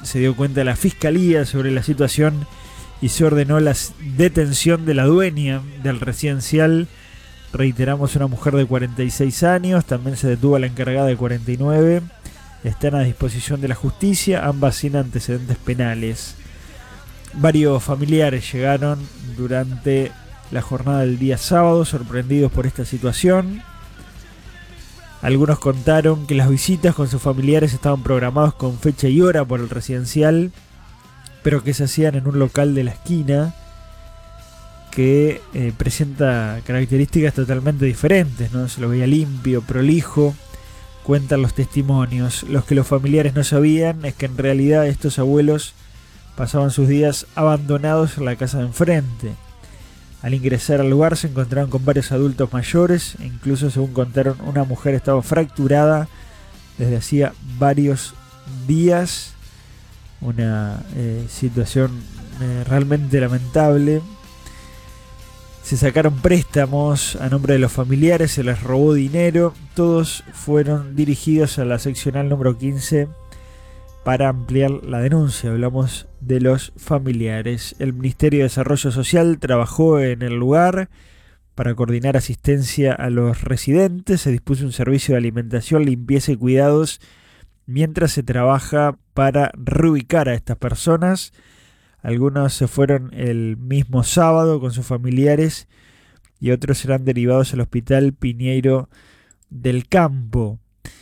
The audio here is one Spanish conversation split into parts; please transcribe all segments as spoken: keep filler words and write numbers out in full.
se dio cuenta la fiscalía sobre la situación y se ordenó la detención de la dueña del residencial. Reiteramos, una mujer de cuarenta y seis años. También se detuvo a la encargada de cuarenta y nueve. Están a disposición de la justicia, ambas sin antecedentes penales. Varios familiares llegaron durante la jornada del día sábado, sorprendidos por esta situación. Algunos contaron que las visitas con sus familiares estaban programados con fecha y hora por el residencial, pero que se hacían en un local de la esquina que eh, presenta características totalmente diferentes, ¿no? Se lo veía limpio, prolijo. Cuentan los testimonios. Los que los familiares no sabían es que en realidad estos abuelos pasaban sus días abandonados en la casa de enfrente. Al ingresar al lugar se encontraron con varios adultos mayores, e incluso, según contaron, una mujer estaba fracturada desde hacía varios días. Una eh, situación eh, realmente lamentable. Se sacaron préstamos a nombre de los familiares, se les robó dinero. Todos fueron dirigidos a la seccional número quince para ampliar la denuncia. Hablamos de los familiares. El Ministerio de Desarrollo Social trabajó en el lugar para coordinar asistencia a los residentes. Se dispuso un servicio de alimentación, limpieza y cuidados mientras se trabaja para reubicar a estas personas. Algunos se fueron el mismo sábado con sus familiares y otros serán derivados al Hospital Piñeiro del Campo.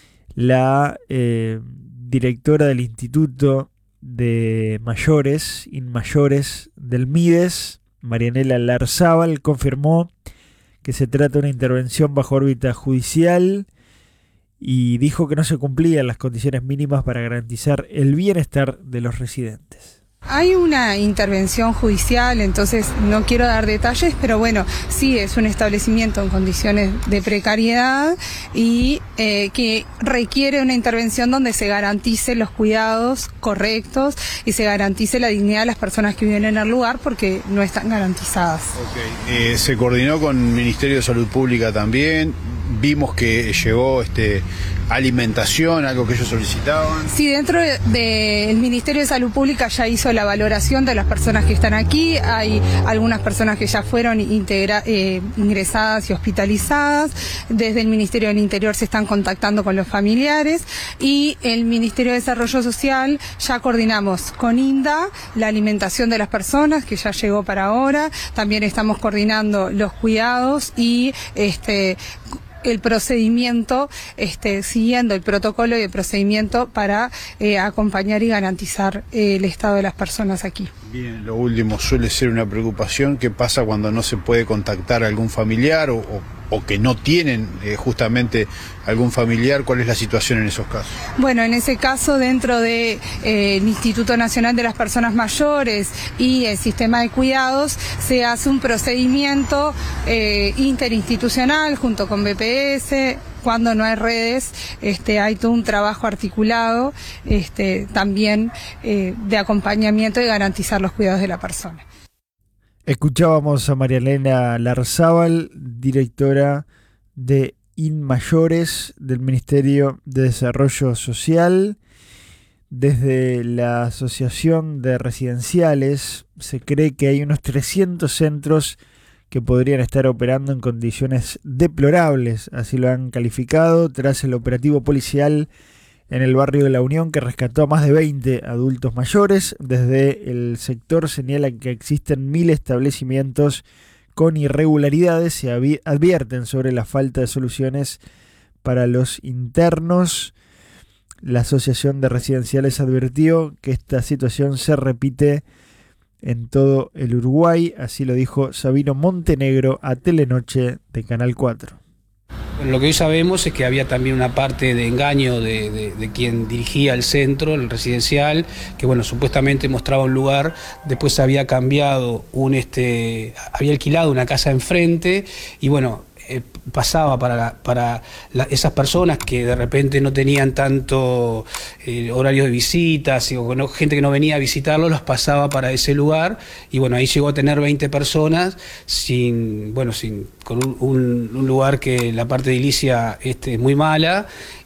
La eh, directora del Instituto de Mayores, Inmayores del Mides, Marianela Larzábal, confirmó que se trata de una intervención bajo órbita judicial y dijo que no se cumplían las condiciones mínimas para garantizar el bienestar de los residentes. Hay una intervención judicial, entonces no quiero dar detalles, pero bueno, sí es un establecimiento en condiciones de precariedad y eh, que requiere una intervención donde se garantice los cuidados correctos y se garantice la dignidad de las personas que viven en el lugar porque no están garantizadas. Okay. Eh, se coordinó con el Ministerio de Salud Pública también. Vimos que llegó este, alimentación, algo que ellos solicitaban. Sí, dentro del de Ministerio de Salud Pública ya hizo la valoración de las personas que están aquí. Hay algunas personas que ya fueron integra, eh, ingresadas y hospitalizadas. Desde el Ministerio del Interior se están contactando con los familiares y el Ministerio de Desarrollo Social ya coordinamos con INDA la alimentación de las personas, que ya llegó para ahora. También estamos coordinando los cuidados y este el procedimiento, este, siguiendo el protocolo y el procedimiento para eh, acompañar y garantizar eh, el estado de las personas aquí. Bien, lo último suele ser una preocupación. ¿Qué pasa cuando no se puede contactar a algún familiar o, o, o que no tienen eh, justamente algún familiar? ¿Cuál es la situación en esos casos? Bueno, en ese caso, dentro del de, eh, Instituto Nacional de las Personas Mayores y el Sistema de Cuidados, se hace un procedimiento eh, interinstitucional junto con B P S. Cuando no hay redes, este, hay todo un trabajo articulado este, también eh, de acompañamiento y garantizar los cuidados de la persona. Escuchábamos a Marianela Larzábal, directora de Inmayores del Ministerio de Desarrollo Social. Desde la Asociación de Residenciales se cree que hay unos trescientos centros que podrían estar operando en condiciones deplorables, así lo han calificado, tras el operativo policial en el barrio de La Unión que rescató a más de veinte adultos mayores. Desde el sector señalan que existen mil establecimientos con irregularidades y advierten sobre la falta de soluciones para los internos. La Asociación de Residenciales advirtió que esta situación se repite en todo el Uruguay, así lo dijo Sabino Montenegro a Telenoche de Canal cuatro. Lo que hoy sabemos es que había también una parte de engaño de, de, de quien dirigía el centro, el residencial, que bueno, supuestamente mostraba un lugar, después había cambiado un este, había alquilado una casa enfrente y bueno, eh, pasaba para, la, para la, esas personas que de repente no tenían tanto eh, horarios de visitas o no, gente que no venía a visitarlo, los pasaba para ese lugar y bueno, ahí llegó a tener veinte personas sin, bueno, sin, con un, un, un lugar que la parte edilicia este, es muy mala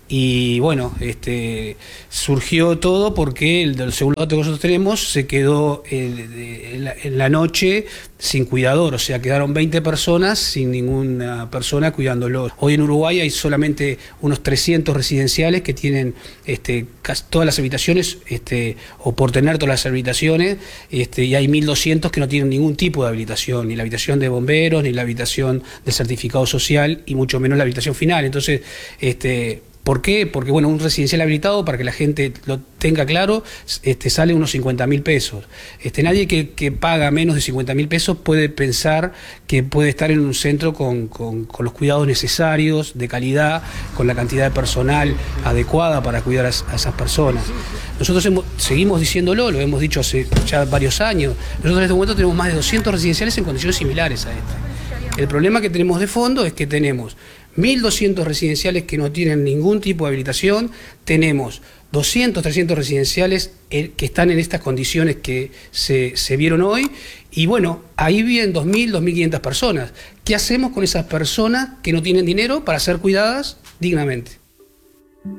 Y bueno, este, surgió todo porque el del segundo dato que nosotros tenemos se quedó eh, en, la, en la noche sin cuidador, o sea, quedaron veinte personas sin ninguna persona cuidándolo. Hoy en Uruguay hay solamente unos trescientos residenciales que tienen este, casi todas las habitaciones, este, o por tener todas las habitaciones, este, y hay mil doscientos que no tienen ningún tipo de habilitación, ni la habitación de bomberos, ni la habitación del certificado social, y mucho menos la habitación final. Entonces, este... ¿por qué? Porque bueno, un residencial habilitado, para que la gente lo tenga claro, este, sale unos cincuenta mil pesos. Este, nadie que, que paga menos de cincuenta mil pesos puede pensar que puede estar en un centro con, con, con los cuidados necesarios, de calidad, con la cantidad de personal adecuada para cuidar a, a esas personas. Nosotros hemos, seguimos diciéndolo, lo hemos dicho hace ya varios años. Nosotros en este momento tenemos más de doscientos residenciales en condiciones similares a esta. El problema que tenemos de fondo es que tenemos mil doscientos residenciales que no tienen ningún tipo de habilitación, tenemos doscientos, trescientos residenciales que están en estas condiciones que se, se vieron hoy, y bueno, ahí viven dos mil, dos mil quinientas personas. ¿Qué hacemos con esas personas que no tienen dinero para ser cuidadas dignamente?